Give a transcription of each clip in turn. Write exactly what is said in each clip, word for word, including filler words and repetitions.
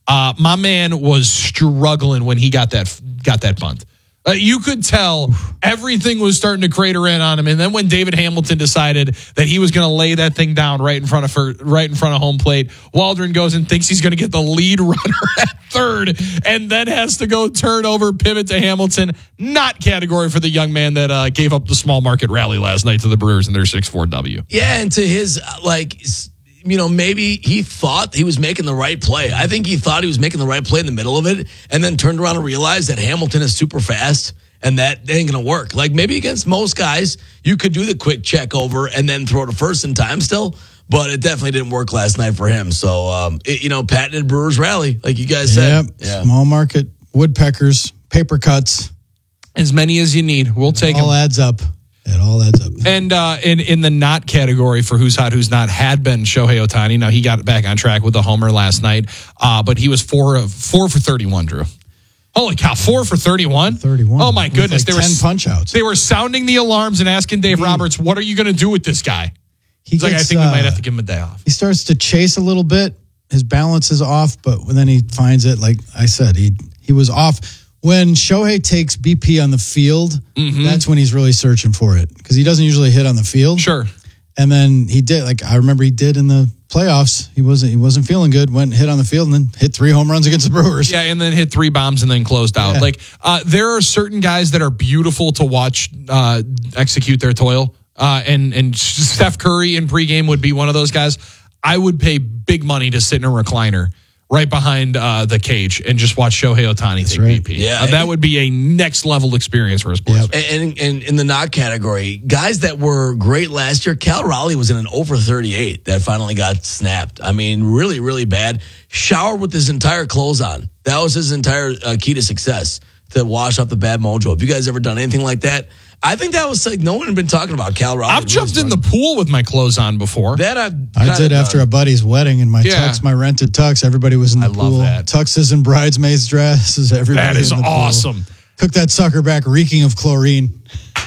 Uh, my man was struggling when he got that got that bunt. Uh, you could tell everything was starting to crater in on him, and then when David Hamilton decided that he was going to lay that thing down right in front of her, right in front of home plate, Waldron goes and thinks he's going to get the lead runner at third, and then has to go turn over, pivot to Hamilton. Not category for the young man that uh, gave up the small market rally last night to the Brewers in their six four W. Yeah, and to his like. You know, maybe he thought he was making the right play. I think he thought he was making the right play in the middle of it, and then turned around and realized that Hamilton is super fast, and that ain't going to work. Like, maybe against most guys, you could do the quick check over and then throw to first in time still, but it definitely didn't work last night for him. So, um, it, you know, patented Brewers rally, like you guys said. Yep. Yeah. Small market, woodpeckers, paper cuts. As many as you need. We'll take it. All them. adds up. It all adds up. And uh, in, in the not category for who's hot, who's not, had been Shohei Ohtani. Now, he got back on track with the homer last night, uh, but he was four, of, four for thirty-one, Drew. Holy cow, four for thirty-one? thirty-one. Oh, my goodness. Like they were ten punch-outs. They were sounding the alarms and asking Dave Roberts, what are you going to do with this guy? He He's gets, like, I think uh, we might have to give him a day off. He starts to chase a little bit. His balance is off, but then he finds it, like I said, he he was off. When Shohei takes B P on the field, mm-hmm. that's when he's really searching for it, because he doesn't usually hit on the field. Sure. And then he did, like I remember he did in the playoffs. He wasn't he wasn't feeling good. Went and hit on the field and then hit three home runs against the Brewers. Yeah, and then hit three bombs and then closed out. Yeah. Like uh, there are certain guys that are beautiful to watch uh, execute their toil, uh, and and Steph Curry in pregame would be one of those guys. I would pay big money to sit in a recliner right behind uh, the cage and just watch Shohei Ohtani That's take right. B P. Yeah, uh, that would be a next level experience for a sports. Yep. And, and, and in the not category, guys that were great last year, Cal Raleigh was in an over thirty-eight that finally got snapped. I mean, really, really bad. Showered with his entire clothes on. That was his entire uh, key to success, to wash up the bad mojo. Have you guys ever done anything like that? I think that was like no one had been talking about Cal Raleigh. I've jumped in the pool with my clothes on before. That I, I did after a buddy's wedding in my Yeah. tux, my rented tux. Everybody was in the I love pool. that. Tuxes and bridesmaids dresses. Everybody That is in the pool. awesome. Took that sucker back reeking of chlorine.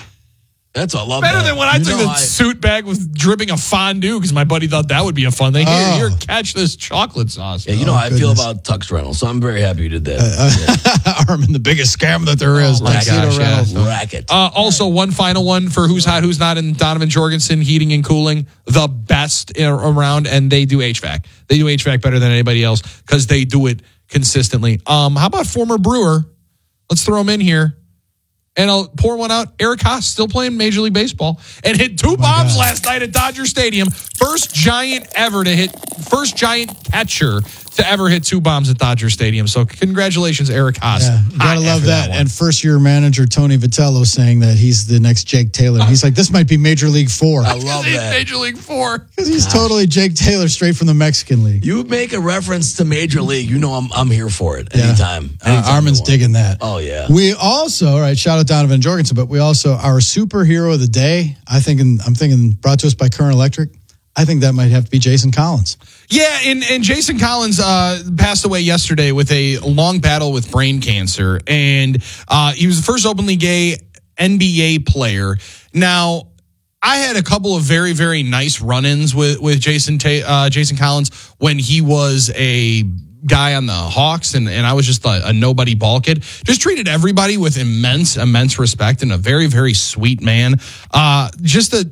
That's all I love. Better that. than when I You took know, the suit bag with dripping a fondue because my buddy thought that would be a fun thing. Here, Oh. here, catch this chocolate sauce. Yeah, you know Oh, how I feel goodness. about tux rental, so I'm very happy you did that. Uh, Armin, the biggest scam that there is. Oh, my Tuxedo gosh, yeah. Reynolds. Racket. Uh, also, one final one for who's hot, who's not in Donovan Jorgensen Heating and Cooling, the best in, around, and they do H V A C. They do H V A C better than anybody else because they do it consistently. Um, how about former Brewer? Let's throw him in here. And I'll pour one out. Eric Haas still playing Major League Baseball and hit two bombs God. last night at Dodger Stadium. First Giant ever to hit, first Giant catcher to ever hit two bombs at Dodger Stadium. So congratulations, Eric Haas. Yeah, you gotta Hot love after that. one. And first year manager Tony Vitello saying that he's the next Jake Taylor. He's like, this might be Major League Four. I love He's that. Major League Four. Because he's totally Jake Taylor straight from the Mexican League. You make a reference to Major League, you know I'm I'm here for it Yeah. anytime. Uh, anytime Armin's you want. digging that. Oh yeah. We also, all right, shout out Donovan Jorgensen, but we also, our superhero of the day, I think, in, I'm thinking brought to us by Current Electric. I think that might have to be Jason Collins. Yeah, and, and Jason Collins uh, passed away yesterday with a long battle with brain cancer. And uh, he was the first openly gay N B A player. Now, I had a couple of very, very nice run-ins with, with Jason Ta- uh, Jason Collins when he was a guy on the Hawks, and, and I was just a, a nobody ball kid. Just treated everybody with immense, immense respect, and a very, very sweet man. Uh, just a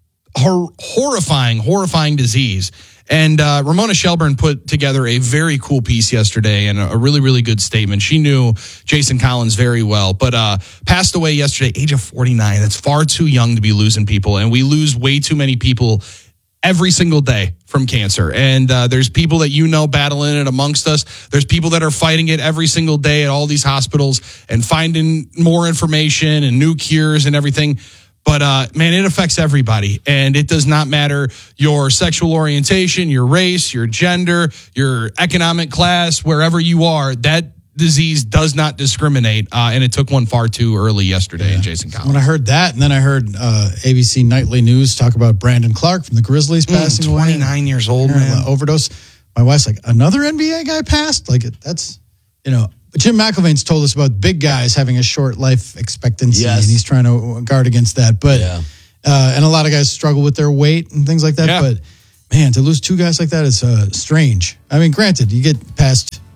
hor- horrifying, horrifying disease. And uh, Ramona Shelburne put together a very cool piece yesterday and a, a really, really good statement. She knew Jason Collins very well, but uh, passed away yesterday, age of forty-nine. That's far too young to be losing people, and we lose way too many people every single day from cancer. And uh, there's people that you know battling it amongst us. There's people that are fighting it every single day at all these hospitals and finding more information and new cures and everything. But, uh, man, it affects everybody, and it does not matter your sexual orientation, your race, your gender, your economic class, wherever you are. That disease does not discriminate, uh, and it took one far too early yesterday Yeah. in Jason Collins. When I heard that, and then I heard uh, A B C Nightly News talk about Brandon Clark from the Grizzlies passing away. twenty-nine years old, man. Overdose. My wife's like, another N B A guy passed? Like, that's, you know... Jim McElvain's told us about big guys having a short life expectancy, Yes. and he's trying to guard against that. But Yeah. uh, and a lot of guys struggle with their weight and things like that. Yeah. But man, to lose two guys like that is uh, strange. I mean, granted, you get past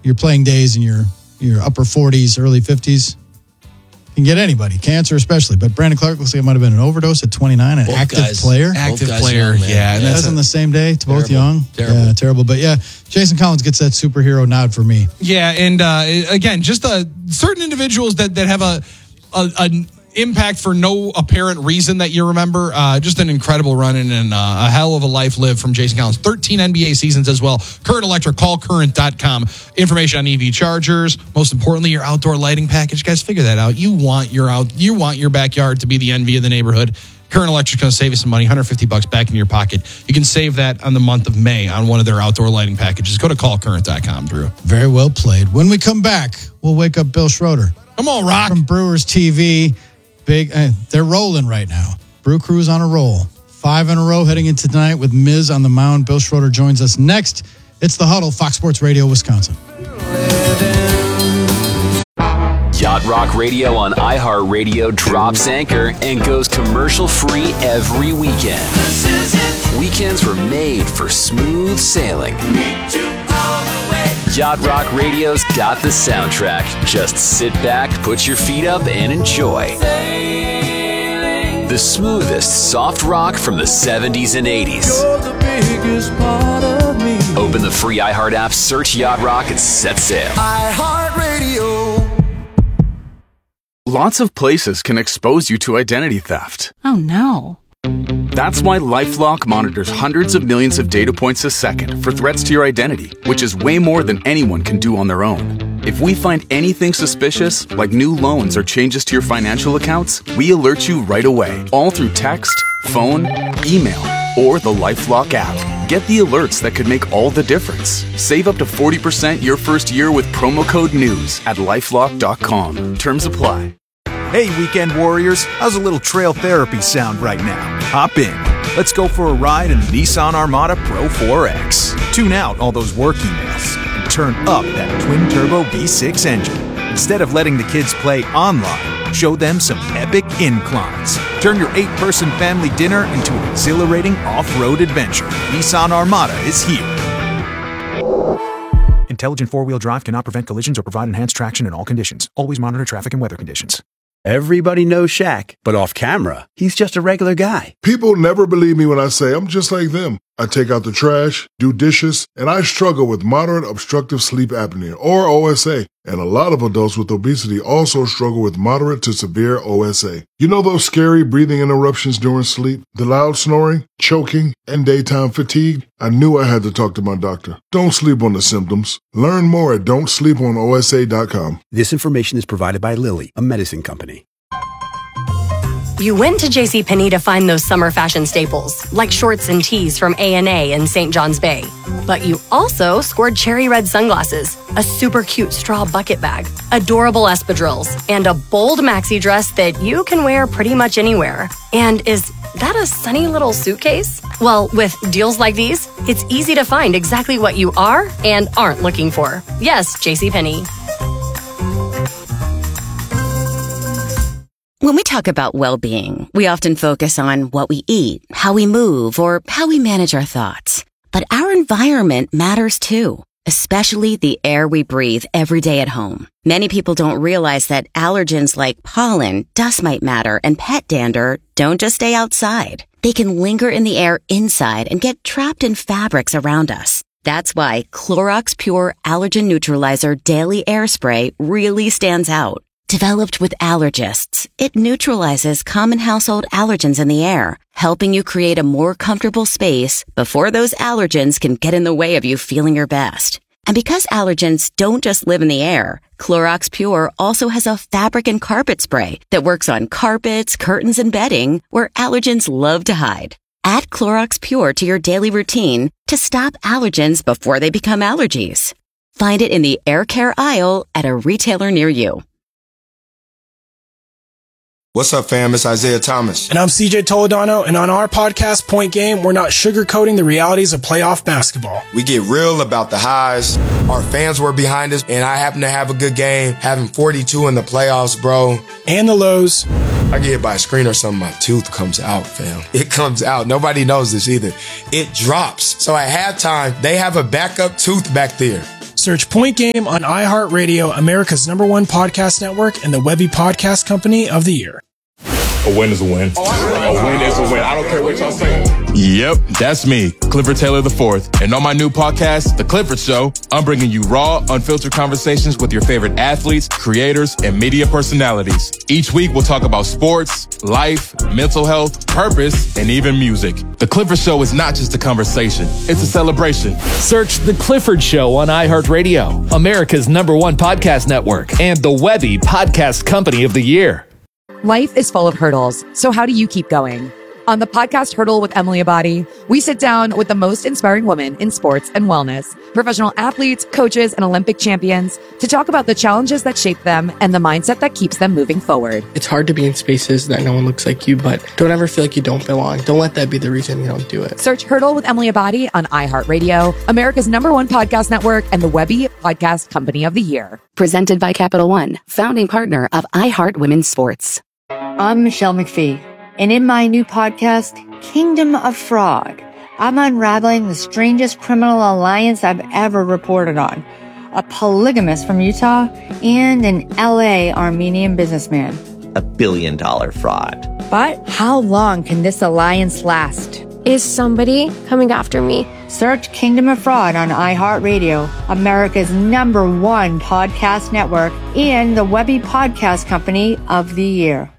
your playing days in your your upper forties, early fifties. You can get anybody, cancer especially. But Brandon Clark looks like it might have been an overdose at twenty-nine, an Both active guys. player. Active guys player, young, man. yeah. And Yeah. that's That's a- on the same day. It's both Terrible. young. Terrible. Yeah, terrible. But yeah, Jason Collins gets that superhero nod for me. Yeah, and uh, again, just uh, certain individuals that, that have a, a an impact for no apparent reason that you remember. Uh, just an incredible run and, and uh, a hell of a life lived from Jason Collins. thirteen N B A seasons as well. Current Electric, call current dot com. Information on E V chargers. Most importantly, your outdoor lighting package. Guys, figure that out. You want your out. You want your backyard to be the envy of the neighborhood. Current Electric's going to save you some money, one hundred fifty bucks back in your pocket. You can save that on the month of May on one of their outdoor lighting packages. Go to call current dot com, Drew. Very well played. When we come back, we'll wake up Bill Schroeder Come on, Rock. from Brewers T V. Big, uh, they're rolling right now. Brew Crew's on a roll. Five in a row heading into tonight with Miz on the mound. Bill Schroeder joins us next. It's The Huddle, Fox Sports Radio, Wisconsin. Yacht Rock Radio on iHeartRadio drops anchor and goes commercial-free every weekend. Weekends were made for smooth sailing. Yacht Rock Radio's got the soundtrack. Just sit back, put your feet up, and enjoy. The smoothest soft rock from the seventies and eighties. Open the free iHeart app, search Yacht Rock, and set sail. iHeartRadio. Lots of places can expose you to identity theft. Oh, no. That's why LifeLock monitors hundreds of millions of data points a second for threats to your identity, which is way more than anyone can do on their own. If we find anything suspicious, like new loans or changes to your financial accounts, we alert you right away, all through text, phone, email, or the LifeLock app. Get the alerts that could make all the difference. Save up to forty percent your first year with promo code NEWS at lifelock dot com. Terms apply. Hey, weekend warriors, how's a little trail therapy sound right now? Hop in. Let's go for a ride in the Nissan Armada Pro four X. Tune out all those work emails and turn up that twin-turbo V six engine. Instead of letting the kids play online, show them some epic inclines. Turn your eight-person family dinner into an exhilarating off-road adventure. Nissan Armada is here. Intelligent four-wheel drive cannot prevent collisions or provide enhanced traction in all conditions. Always monitor traffic and weather conditions. Everybody knows Shaq, but off camera, he's just a regular guy. People never believe me when I say I'm just like them. I take out the trash, do dishes, and I struggle with moderate obstructive sleep apnea, or O S A. And a lot of adults with obesity also struggle with moderate to severe O S A. You know those scary breathing interruptions during sleep, the loud snoring, choking, and daytime fatigue? I knew I had to talk to my doctor. Don't sleep on the symptoms. Learn more at don't sleep on O S A dot com. This information is provided by Lilly, a medicine company. You went to JCPenney to find those summer fashion staples, like shorts and tees from A and A in Saint John's Bay. But you also scored cherry red sunglasses, a super cute straw bucket bag, adorable espadrilles, and a bold maxi dress that you can wear pretty much anywhere. And is that a sunny little suitcase? Well, with deals like these, it's easy to find exactly what you are and aren't looking for. Yes, JCPenney. When we talk about well-being, we often focus on what we eat, how we move, or how we manage our thoughts. But our environment matters too, especially the air we breathe every day at home. Many people don't realize that allergens like pollen, dust mite matter, and pet dander don't just stay outside. They can linger in the air inside and get trapped in fabrics around us. That's why Clorox Pure Allergen Neutralizer Daily Air Spray really stands out. Developed with allergists, it neutralizes common household allergens in the air, helping you create a more comfortable space before those allergens can get in the way of you feeling your best. And because allergens don't just live in the air, Clorox Pure also has a fabric and carpet spray that works on carpets, curtains, and bedding where allergens love to hide. Add Clorox Pure to your daily routine to stop allergens before they become allergies. Find it in the air care aisle at a retailer near you. What's up, fam? It's Isaiah Thomas. And I'm C J Toledano, and on our podcast, Point Game, we're not sugarcoating the realities of playoff basketball. We get real about the highs. Our fans were behind us, and I happen to have a good game, having forty-two in the playoffs, bro. And the lows. I get hit by a screen or something, my tooth comes out, fam. It comes out. Nobody knows this either. It drops. So at halftime, they have a backup tooth back there. Search Point Game on iHeartRadio, America's number one podcast network, and the Webby Podcast Company of the Year. A win is a win. A win is a win. I don't care what y'all say. Yep, that's me, Clifford Taylor the fourth. And on my new podcast, The Clifford Show, I'm bringing you raw, unfiltered conversations with your favorite athletes, creators, and media personalities. Each week, we'll talk about sports, life, mental health, purpose, and even music. The Clifford Show is not just a conversation, it's a celebration. Search The Clifford Show on iHeartRadio, America's number one podcast network, and the Webby Podcast Company of the Year. Life is full of hurdles, so how do you keep going? On the podcast Hurdle with Emily Abadi, we sit down with the most inspiring women in sports and wellness, professional athletes, coaches, and Olympic champions to talk about the challenges that shape them and the mindset that keeps them moving forward. It's hard to be in spaces that no one looks like you, but don't ever feel like you don't belong. Don't let that be the reason you don't do it. Search Hurdle with Emily Abadi on iHeartRadio, America's number one podcast network, and the Webby Podcast Company of the Year. Presented by Capital One, founding partner of iHeart Women's Sports. I'm Michelle McPhee, and in my new podcast, Kingdom of Fraud, I'm unraveling the strangest criminal alliance I've ever reported on. A polygamist from Utah and an L A Armenian businessman. A billion dollar fraud. But how long can this alliance last? Is somebody coming after me? Search Kingdom of Fraud on iHeartRadio, America's number one podcast network, and the Webby Podcast Company of the Year.